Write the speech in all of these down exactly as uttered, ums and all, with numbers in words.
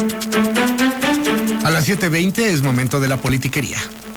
A las siete veinte es momento de la politiquería.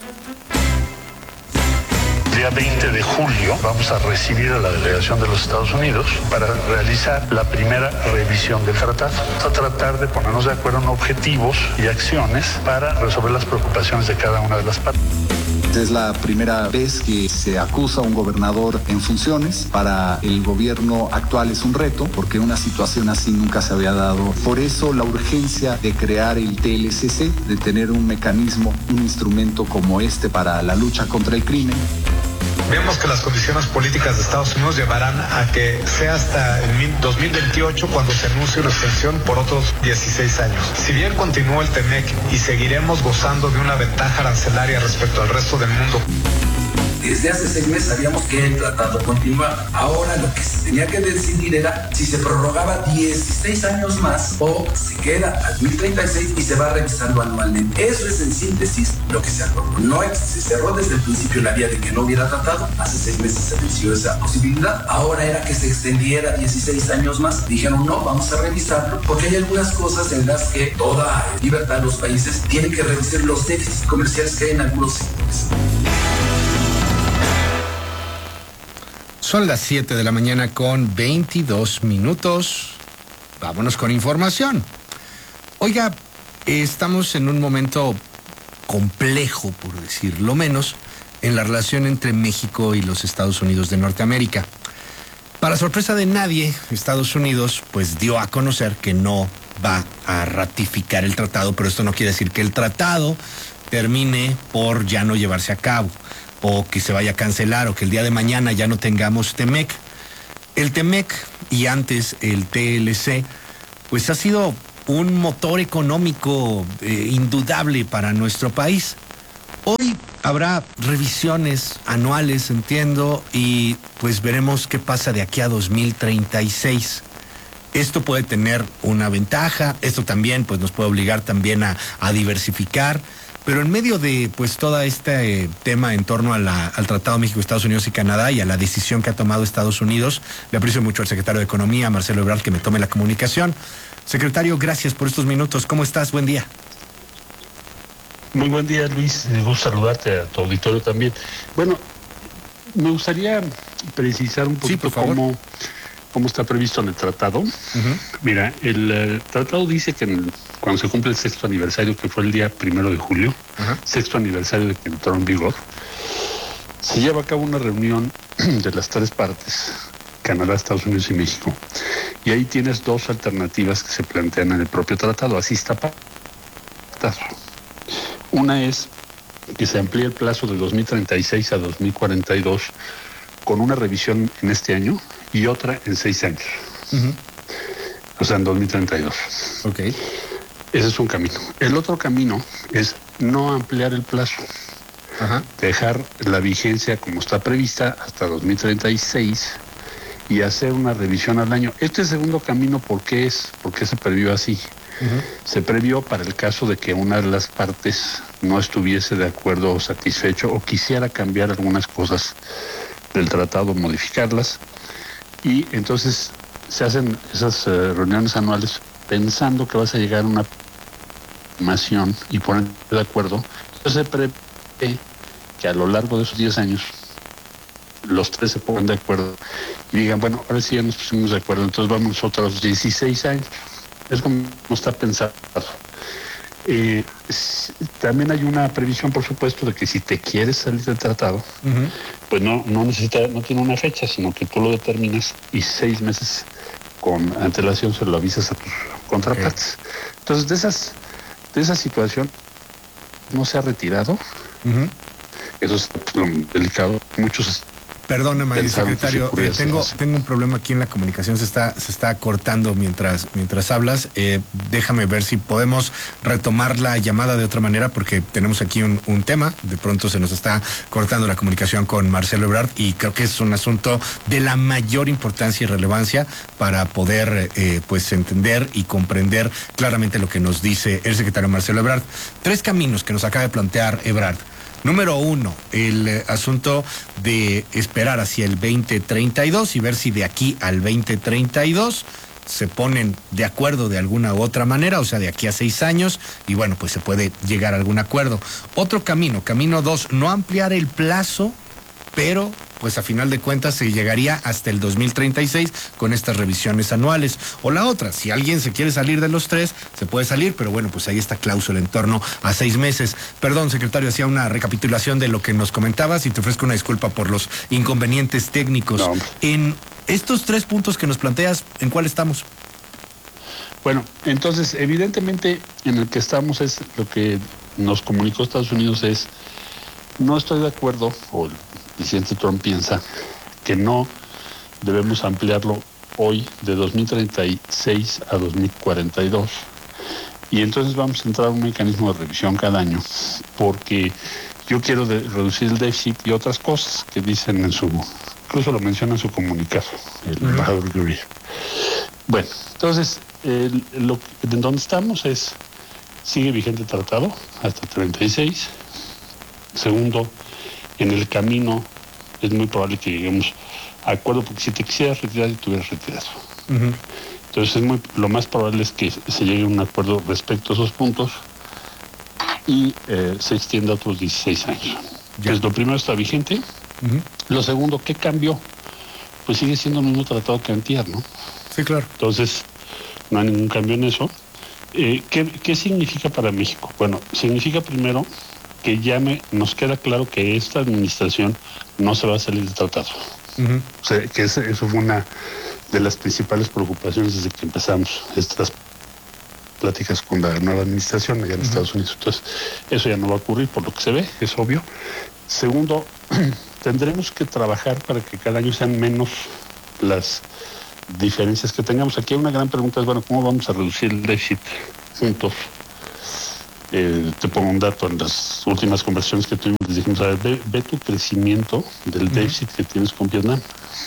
El día veinte de julio vamos a recibir a la delegación de los Estados Unidos para realizar la primera revisión del tratado. Vamos a tratar de ponernos de acuerdo en objetivos y acciones para resolver las preocupaciones de cada una de las partes. Es la primera vez que se acusa a un gobernador en funciones. Para el gobierno actual es un reto, porque una situación así nunca se había dado. Por eso la urgencia de crear el T L C C, de tener un mecanismo, un instrumento como este para la lucha contra el crimen. Vemos que las condiciones políticas de Estados Unidos llevarán a que sea hasta el dos mil veintiocho cuando se anuncie la extensión por otros dieciséis años. Si bien continúa el TEMEC y seguiremos gozando de una ventaja arancelaria respecto al resto del mundo. Desde hace seis meses sabíamos que el tratado continuaba. Ahora lo que se tenía que decidir era si se prorrogaba dieciséis años más o se queda al dos mil treinta y seis y se va revisando anualmente. Eso es en síntesis lo que se acordó. No se cerró desde el principio la vía de que no hubiera tratado. Hace seis meses se venció esa posibilidad. Ahora era que se extendiera dieciséis años más. Dijeron no, vamos a revisarlo porque hay algunas cosas en las que toda libertad de los países tienen que revisar los déficits comerciales que hay en algunos sectores. Son las siete de la mañana con veintidós minutos. Vámonos con información. Oiga, estamos en un momento complejo, por decirlo menos, en la relación entre México y los Estados Unidos de Norteamérica. Para sorpresa de nadie, Estados Unidos pues dio a conocer que no va a ratificar el tratado, pero esto no quiere decir que el tratado termine por ya no llevarse a cabo, o que se vaya a cancelar, o que el día de mañana ya no tengamos TEMEC. El TEMEC y antes el T L C, pues ha sido un motor económico eh, indudable para nuestro país. Hoy habrá revisiones anuales, entiendo, y pues veremos qué pasa de aquí a dos mil treinta y seis. Esto puede tener una ventaja, esto también pues nos puede obligar también a, a diversificar. Pero en medio de pues todo este eh, tema en torno a la, al Tratado México, Estados Unidos y Canadá y a la decisión que ha tomado Estados Unidos, le aprecio mucho al secretario de Economía, Marcelo Ebrard, que me tome la comunicación. Secretario, gracias por estos minutos. ¿Cómo estás? Buen día. Muy buen día, Luis. Me gusta saludarte a tu auditorio también. Bueno, me gustaría precisar un poquito sí, cómo, cómo está previsto en el tratado. Uh-huh. Mira, el, el tratado dice que en el cuando se cumple el sexto aniversario, que fue el día primero de julio, uh-huh. sexto aniversario de que entró en vigor, se lleva a cabo una reunión de las tres partes, Canadá, Estados Unidos y México. Y ahí tienes dos alternativas que se plantean en el propio tratado, así está pactado. Una es que se amplíe el plazo de dos mil treinta y seis a dos mil cuarenta y dos con una revisión en este año y otra en seis años. Uh-huh. O sea, en dos mil treinta y dos. Ok. Ese es un camino. El otro camino es no ampliar el plazo. Ajá. Dejar la vigencia como está prevista hasta dos mil treinta y seis y hacer una revisión al año. Este segundo camino, ¿por qué es? ¿Por qué se previó así? Uh-huh. Se previó para el caso de que una de las partes no estuviese de acuerdo o satisfecho o quisiera cambiar algunas cosas del tratado, modificarlas. Y entonces se hacen esas uh, reuniones anuales pensando que vas a llegar a una formación y poner de acuerdo. Entonces se prevé que a lo largo de esos diez años los tres se pongan de acuerdo y digan, bueno, ahora sí ya nos pusimos de acuerdo, entonces vamos otros dieciséis años. Es como está pensado. Eh, también hay una previsión, por supuesto, de que si te quieres salir del tratado, uh-huh. pues no, no necesita, no tiene una fecha, sino que tú lo determinas y seis meses con antelación se lo avisas a tus contrapartes. Okay. Entonces, de esas, de esa situación no se ha retirado. Uh-huh. Eso es delicado. Muchos Perdóname, secretario, eh, tengo, tengo un problema aquí en la comunicación, se está, se está cortando mientras, mientras hablas. Eh, déjame ver si podemos retomar la llamada de otra manera, porque tenemos aquí un, un tema. De pronto se nos está cortando la comunicación con Marcelo Ebrard y creo que es un asunto de la mayor importancia y relevancia para poder eh, pues entender y comprender claramente lo que nos dice el secretario Marcelo Ebrard. Tres caminos que nos acaba de plantear Ebrard. Número uno, el eh, asunto de esperar hacia el veinte treinta y dos y ver si de aquí al veinte treinta y dos se ponen de acuerdo de alguna u otra manera, o sea, de aquí a seis años, y bueno, pues se puede llegar a algún acuerdo. Otro camino, camino dos, no ampliar el plazo, pero pues a final de cuentas se llegaría hasta el dos mil treinta y seis con estas revisiones anuales. O la otra, si alguien se quiere salir de los tres, se puede salir, pero bueno, pues ahí está cláusula en torno a seis meses. Perdón, secretario, hacía una recapitulación de lo que nos comentabas y te ofrezco una disculpa por los inconvenientes técnicos. No. En estos tres puntos que nos planteas, ¿en cuál estamos? Bueno, entonces, evidentemente, en el que estamos es lo que nos comunicó Estados Unidos es, no estoy de acuerdo, o el presidente Trump piensa que no debemos ampliarlo hoy de dos mil treinta y seis a dos mil cuarenta y dos. Y entonces vamos a entrar a un mecanismo de revisión cada año, porque yo quiero de, reducir el déficit y otras cosas que dicen en su, incluso lo menciona en su comunicado, el Uh-huh. embajador Greer. Bueno, entonces, el, lo, en donde estamos es, sigue vigente el tratado hasta treinta y seis. Segundo, en el camino es muy probable que lleguemos a acuerdo, porque si te quisieras retirar, te hubieras retirado. Uh-huh. Entonces, es muy, lo más probable es que se llegue a un acuerdo respecto a esos puntos y eh, se extienda a otros dieciséis años. Entonces, lo primero está vigente. Uh-huh. Lo segundo, ¿qué cambió? Pues sigue siendo el mismo tratado que antier, ¿no? Sí, claro. Entonces, no hay ningún cambio en eso. Eh, ¿qué, ¿Qué significa para México? Bueno, significa primero que ya me, nos queda claro que esta administración no se va a salir del tratado. Uh-huh. O sea, que ese, eso fue una de las principales preocupaciones desde que empezamos estas pláticas con la nueva administración allá en uh-huh. Estados Unidos. Entonces, eso ya no va a ocurrir por lo que se ve, es obvio. Segundo, tendremos que trabajar para que cada año sean menos las diferencias que tengamos. Aquí hay una gran pregunta, es, bueno, ¿cómo vamos a reducir el déficit juntos? Eh, te pongo un dato, en las últimas conversaciones que tuvimos, les dijimos, a ver, ve, ve tu crecimiento del déficit que tienes con Vietnam.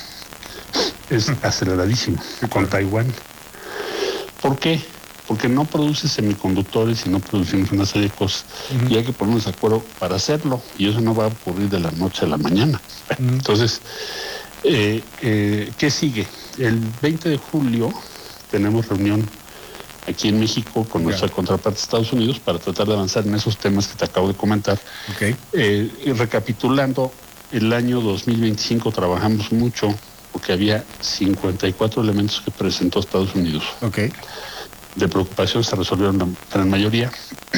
Es aceleradísimo, con Taiwán. ¿Por qué? Porque no produce semiconductores y no producimos una serie de cosas. Uh-huh. Y hay que ponernos de acuerdo para hacerlo. Y eso no va a ocurrir de la noche a la mañana. Uh-huh. Entonces, eh, eh, ¿qué sigue? El veinte de julio tenemos reunión aquí en México con nuestra yeah. contraparte de Estados Unidos para tratar de avanzar en esos temas que te acabo de comentar. Okay. Eh, y recapitulando, el año dos mil veinticinco trabajamos mucho porque había cincuenta y cuatro elementos que presentó Estados Unidos. Okay. De preocupación se resolvieron la gran mayoría.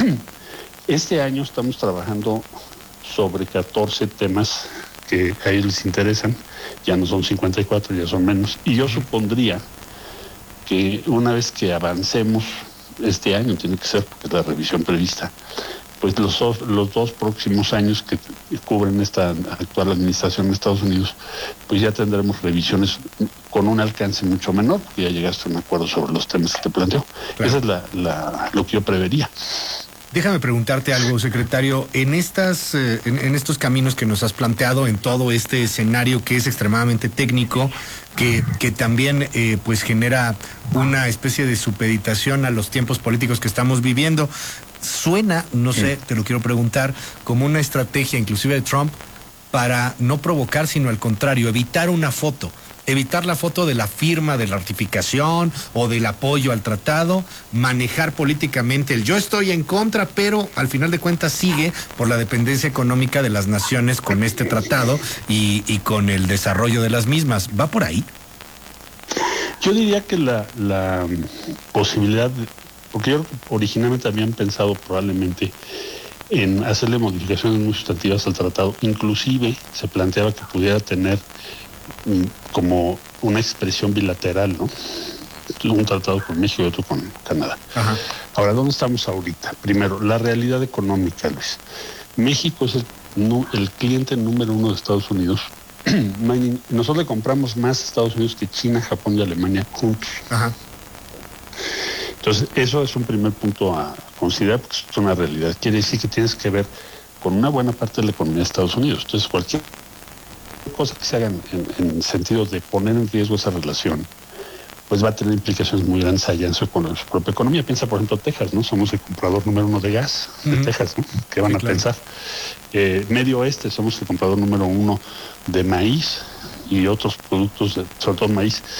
Este año estamos trabajando sobre catorce temas que a ellos les interesan. Ya no son cincuenta y cuatro, ya son menos. Y yo supondría que una vez que avancemos este año, tiene que ser porque es la revisión prevista, pues los, los dos próximos años que cubren esta actual administración de Estados Unidos, pues ya tendremos revisiones con un alcance mucho menor, porque ya llegaste a un acuerdo sobre los temas que te planteo. Claro. Esa es la, la, lo que yo prevería. Déjame preguntarte algo, secretario. En estas, eh, en, en estos caminos que nos has planteado, en todo este escenario que es extremadamente técnico, que, que también eh, pues genera una especie de supeditación a los tiempos políticos que estamos viviendo, suena, no sé, te lo quiero preguntar, como una estrategia inclusive de Trump para no provocar, sino al contrario, evitar una foto. Evitar la foto de la firma, de la ratificación o del apoyo al tratado, manejar políticamente el yo estoy en contra, pero al final de cuentas sigue por la dependencia económica de las naciones con este tratado y, y con el desarrollo de las mismas. ¿Va por ahí? Yo diría que la, la posibilidad, de, porque yo originalmente habían pensado probablemente en hacerle modificaciones muy sustantivas al tratado, inclusive se planteaba que pudiera tener como una expresión bilateral, ¿no? Un tratado con México y otro con Canadá. Ajá. Ahora, ¿dónde estamos ahorita? Primero, la realidad económica, Luis. México es el, no, el cliente número uno de Estados Unidos. Nosotros le compramos más a Estados Unidos que China, Japón y Alemania juntos. Ajá. Entonces, eso es un primer punto a considerar, porque es una realidad. Quiere decir que tienes que ver con una buena parte de la economía de Estados Unidos. Entonces, cualquier cosa que se hagan en, en sentido de poner en riesgo esa relación, pues va a tener implicaciones muy grandes allá en su, en su propia economía. Piensa, por ejemplo, Texas, ¿no? Somos el comprador número uno de gas de uh-huh. Texas, ¿no? ¿Qué van sí, a claro. pensar? Eh, Medio Oeste, somos el comprador número uno de maíz y otros productos, de, sobre todo maíz.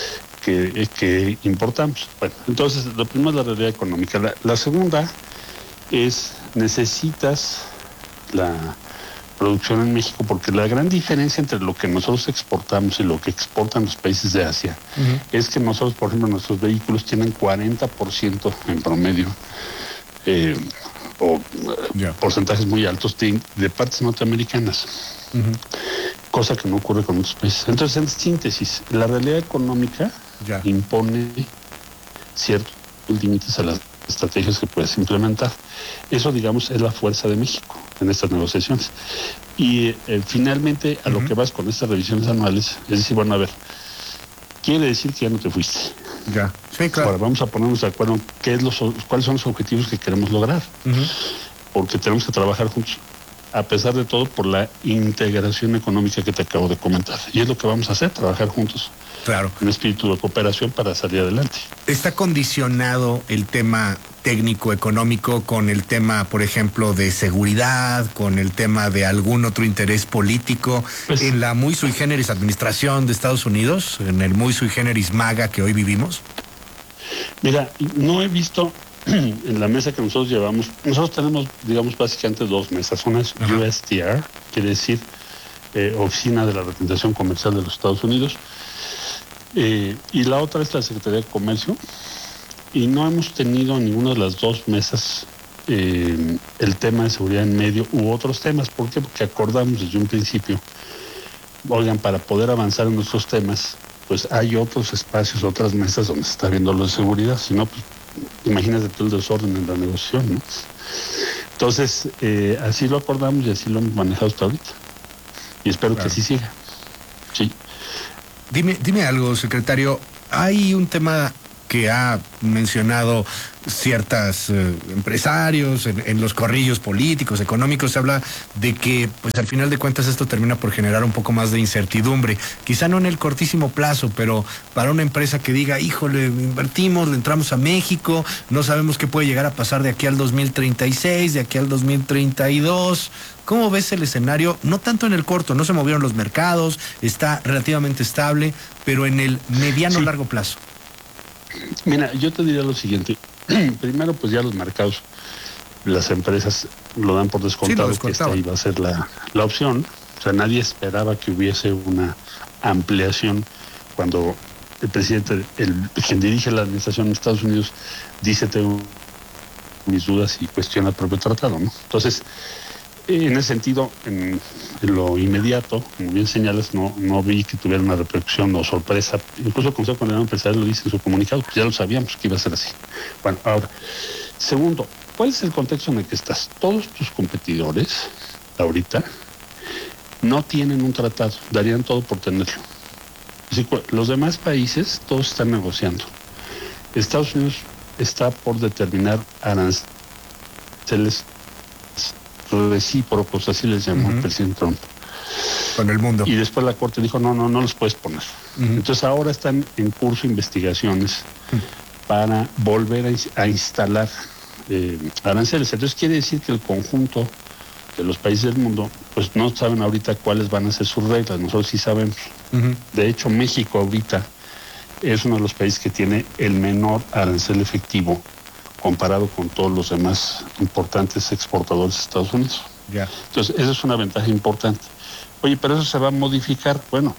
que, que importamos. Bueno, entonces, lo primero es la realidad económica. La, la segunda es, necesitas la producción en México, porque la gran diferencia entre lo que nosotros exportamos y lo que exportan los países de Asia uh-huh. es que nosotros, por ejemplo, nuestros vehículos tienen cuarenta por ciento en promedio, eh, o yeah. porcentajes muy altos de, de partes norteamericanas, uh-huh. cosa que no ocurre con otros países. Entonces, en síntesis, la realidad económica yeah. impone ciertos límites a las estrategias que puedes implementar. Eso, digamos, es la fuerza de México en estas negociaciones. Y eh, finalmente, a uh-huh. lo que vas con estas revisiones anuales, es decir, bueno, a ver, quiere decir que ya no te fuiste. Ya, sí, claro. Ahora vamos a ponernos de acuerdo en qué es los, cuáles son los objetivos que queremos lograr. Uh-huh. Porque tenemos que trabajar juntos, a pesar de todo, por la integración económica que te acabo de comentar. Y es lo que vamos a hacer, trabajar juntos. Claro. Un espíritu de cooperación para salir adelante. ¿Está condicionado el tema técnico económico con el tema, por ejemplo, de seguridad, con el tema de algún otro interés político pues, en la muy sui generis administración de Estados Unidos, en el muy sui generis MAGA que hoy vivimos? Mira, no he visto en la mesa que nosotros llevamos, nosotros tenemos, digamos, básicamente dos mesas. Una es Ajá. U S T R, quiere decir eh, Oficina de la Representación Comercial de los Estados Unidos, eh, y la otra es la Secretaría de Comercio, y no hemos tenido en ninguna de las dos mesas eh, el tema de seguridad en medio u otros temas. ¿Por qué? Porque acordamos desde un principio, oigan, para poder avanzar en nuestros temas, pues hay otros espacios, otras mesas donde se está viendo lo de seguridad, si no, pues imagínate todo el desorden en la negociación, ¿no? Entonces, eh, así lo acordamos y así lo hemos manejado hasta ahorita. Y espero claro. que así siga. Sí. Dime, dime algo, secretario. Hay un tema que ha mencionado ciertos eh, empresarios en, en los corrillos políticos, económicos. Se habla de que, pues al final de cuentas, esto termina por generar un poco más de incertidumbre. Quizá no en el cortísimo plazo, pero para una empresa que diga, híjole, invertimos, le entramos a México, no sabemos qué puede llegar a pasar de aquí al dos mil treinta y seis, de aquí al dos mil treinta y dos. ¿Cómo ves el escenario? No tanto en el corto, no se movieron los mercados, está relativamente estable, pero en el mediano sí. largo plazo. Mira, yo te diría lo siguiente. Primero, pues ya los mercados, las empresas lo dan por descontado, sí, que esta iba a ser la, la opción. O sea, nadie esperaba que hubiese una ampliación cuando el presidente, el quien dirige la administración de Estados Unidos, dice tengo mis dudas y cuestiona el propio tratado, ¿no? Entonces, en ese sentido, en, en lo inmediato, como bien señalas, no, no vi que tuviera una repercusión o sorpresa. Incluso el Consejo Coordinador Empresarial lo dice en su comunicado, pues ya lo sabíamos que iba a ser así. Bueno, ahora, segundo, ¿cuál es el contexto en el que estás? Todos tus competidores, ahorita, no tienen un tratado, darían todo por tenerlo. Así que los demás países, todos están negociando. Estados Unidos está por determinar aranceles recíprocos, así les llamó uh-huh. el presidente Trump. Con el mundo. Y después la Corte dijo, no, no, no los puedes poner. Uh-huh. Entonces ahora están en curso investigaciones uh-huh. para volver a, a instalar eh, aranceles. Entonces quiere decir que el conjunto de los países del mundo, pues no saben ahorita cuáles van a ser sus reglas. Nosotros sí sabemos. Uh-huh. De hecho, México ahorita es uno de los países que tiene el menor arancel efectivo comparado con todos los demás importantes exportadores de Estados Unidos. Yeah. Entonces, esa es una ventaja importante. Oye, pero eso se va a modificar. Bueno,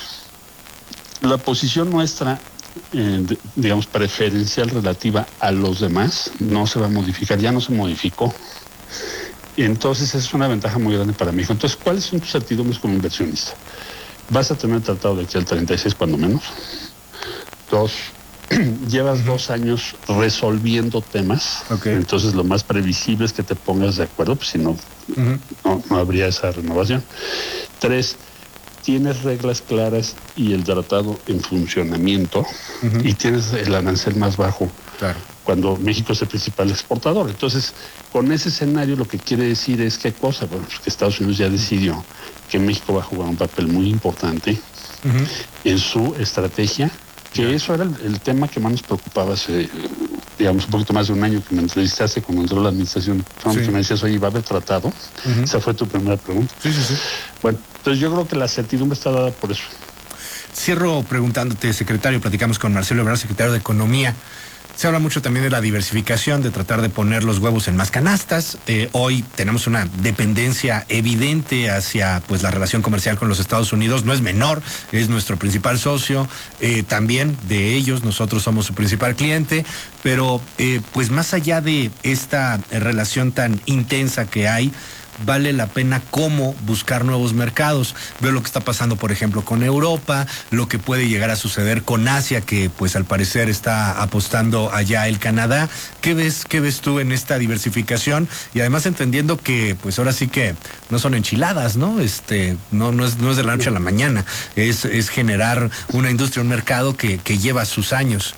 la posición nuestra, eh, de, digamos, preferencial relativa a los demás, no se va a modificar, ya no se modificó. Y entonces, esa es una ventaja muy grande para México. Entonces, ¿cuáles son tus certidumbres como inversionista? Vas a tener tratado de aquí al treinta y seis, cuando menos. Dos, llevas uh-huh. dos años resolviendo temas, okay. entonces lo más previsible es que te pongas de acuerdo, pues si no, uh-huh. no, no habría esa renovación. Tres, tienes reglas claras y el tratado en funcionamiento uh-huh. y tienes el arancel más bajo claro. cuando México es el principal exportador. Entonces, con ese escenario lo que quiere decir es qué cosa, bueno, pues que Estados Unidos ya decidió que México va a jugar un papel muy importante uh-huh. en su estrategia, que eso era el, el tema que más nos preocupaba hace, digamos, un poquito más de un año que me entrevistaste cuando entró la administración Trump, sí. que me decías, oye, ¿va a haber tratado? Uh-huh. Esa fue tu primera pregunta. Sí, sí, sí. Bueno, entonces yo creo que la certidumbre está dada por eso. cierro preguntándote, secretario, platicamos con Marcelo Ebrard, secretario de Economía. Se habla mucho también de la diversificación, de tratar de poner los huevos en más canastas. Eh, hoy tenemos una dependencia evidente hacia pues la relación comercial con los Estados Unidos. No es menor, es nuestro principal socio. Eh, también de ellos, nosotros somos su principal cliente. Pero eh, pues más allá de esta relación tan intensa que hay, vale la pena cómo buscar nuevos mercados. Veo lo que está pasando, por ejemplo, con Europa, lo que puede llegar a suceder con Asia, que pues al parecer está apostando allá el Canadá. ¿Qué ves, qué ves tú en esta diversificación? Y además entendiendo que pues ahora sí que no son enchiladas, ¿no? Este, no, no es, no es de la noche a la mañana, es, es generar una industria, un mercado que, que lleva sus años.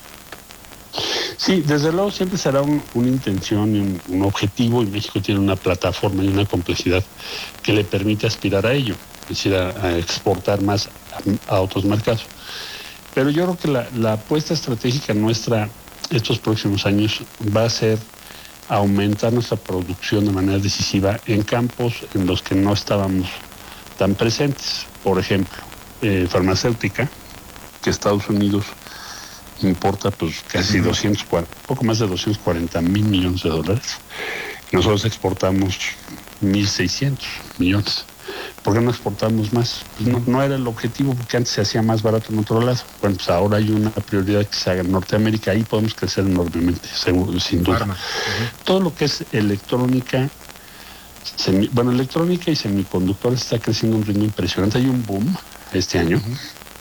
Sí, desde luego siempre será un, una intención y un, un objetivo, y México tiene una plataforma y una complejidad que le permite aspirar a ello, es decir, a, a exportar más a, a otros mercados. Pero yo creo que la, la apuesta estratégica nuestra estos próximos años va a ser aumentar nuestra producción de manera decisiva en campos en los que no estábamos tan presentes. Por ejemplo, eh, farmacéutica, que Estados Unidos importa pues casi doscientos cuarenta, poco más de doscientos cuarenta mil millones de dólares. Nosotros exportamos mil seiscientos millones. ¿Por qué no exportamos más? Pues no, no era el objetivo, porque antes se hacía más barato en otro lado. Bueno, pues ahora hay una prioridad que se haga en Norteamérica, ahí podemos crecer enormemente, seguro, sin duda. Uh-huh. Todo lo que es electrónica, semi, bueno, electrónica y semiconductores está creciendo a un ritmo impresionante. Hay un boom este año. Uh-huh.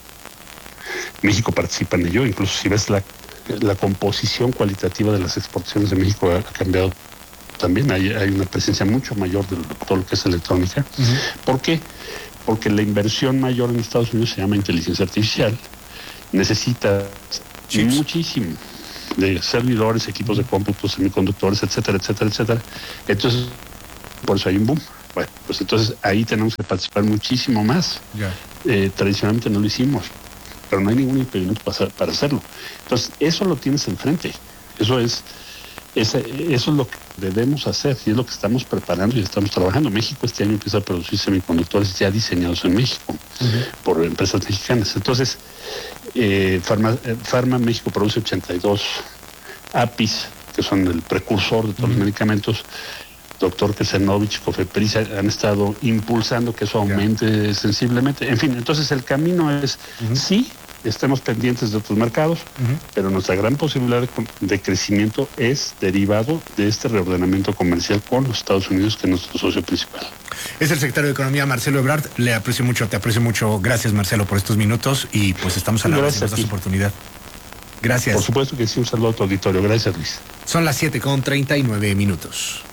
México participa en ello, incluso si ves la, la composición cualitativa de las exportaciones de México ha, ha cambiado también, hay, hay una presencia mucho mayor de todo lo que es electrónica. Uh-huh. ¿Por qué? Porque la inversión mayor en Estados Unidos se llama inteligencia artificial, necesita Chips. muchísimo de servidores, equipos de cómputo, semiconductores, etcétera, etcétera, etcétera. Entonces, por eso hay un boom. Bueno, pues entonces ahí tenemos que participar muchísimo más. Yeah. Eh, tradicionalmente no lo hicimos, pero no hay ningún impedimento para, para hacerlo. Entonces, eso lo tienes enfrente. Eso es, ese, eso es lo que debemos hacer y es lo que estamos preparando y estamos trabajando. México este año empieza a producir semiconductores ya diseñados en México uh-huh. por empresas mexicanas. Entonces, eh, Pharma, eh, Pharma México produce ochenta y dos A P Is, que son el precursor de todos uh-huh. los medicamentos. Doctor Kesenovich, Cofepris han estado impulsando que eso aumente yeah. sensiblemente. En fin, entonces el camino es, uh-huh. sí, estemos pendientes de otros mercados, uh-huh. pero nuestra gran posibilidad de, de crecimiento es derivado de este reordenamiento comercial con los Estados Unidos, que es nuestro socio principal. Es el secretario de Economía, Marcelo Ebrard. Le aprecio mucho, te aprecio mucho. Gracias, Marcelo, por estos minutos y pues estamos a la hora de esta oportunidad. Gracias. Por supuesto que sí, un saludo a tu auditorio. Gracias, Luis. Son las siete con treinta y nueve minutos.